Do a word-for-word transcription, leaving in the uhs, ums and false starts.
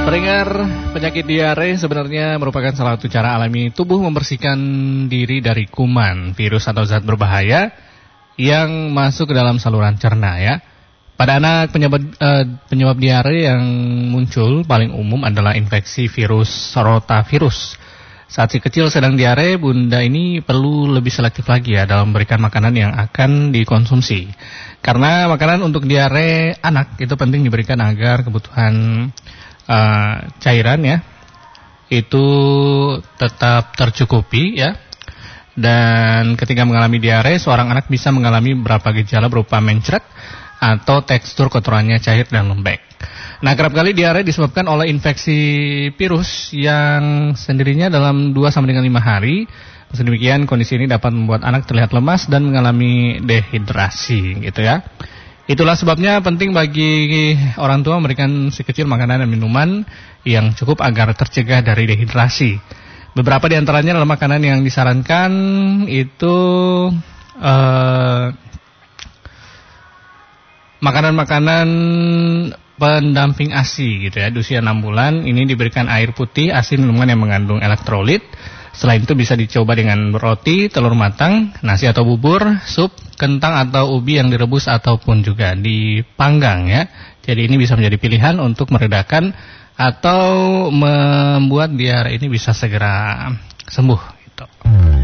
Pendengar, penyakit diare sebenarnya merupakan salah satu cara alami tubuh membersihkan diri dari kuman, virus atau zat berbahaya yang masuk ke dalam saluran cerna ya. Pada anak penyebab, eh, penyebab diare yang muncul paling umum adalah infeksi virus rotavirus. Saat si kecil sedang diare, bunda ini perlu lebih selektif lagi ya dalam memberikan makanan yang akan dikonsumsi. Karena makanan untuk diare anak itu penting diberikan agar kebutuhan Uh, cairan ya itu tetap tercukupi ya. Dan ketika mengalami diare, seorang anak bisa mengalami beberapa gejala berupa mencret atau tekstur kotorannya cair dan lembek. Nah, kerap kali diare disebabkan oleh infeksi virus yang sendirinya dalam dua sampai dengan lima hari. Sedemikian kondisi ini dapat membuat anak terlihat lemas dan mengalami dehidrasi gitu ya. Itulah sebabnya penting bagi orang tua memberikan si kecil makanan dan minuman yang cukup agar tercegah dari dehidrasi. Beberapa di antaranya adalah makanan yang disarankan itu eh, makanan-makanan pendamping A S I gitu ya. Di usia enam bulan ini diberikan air putih, asin, minuman yang mengandung elektrolit. Selain itu bisa dicoba dengan roti, telur matang, nasi atau bubur, sup, kentang atau ubi yang direbus ataupun juga dipanggang ya. Jadi ini bisa menjadi pilihan untuk meredakan atau membuat diare ini bisa segera sembuh gitu.